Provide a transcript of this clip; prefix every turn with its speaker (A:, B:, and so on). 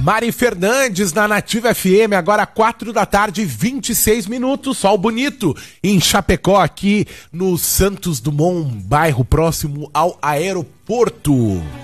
A: Mari Fernandes na Nativa FM, agora 4 da tarde, 26 minutos, sol bonito em Chapecó, aqui no Santos Dumont, bairro próximo ao aeroporto.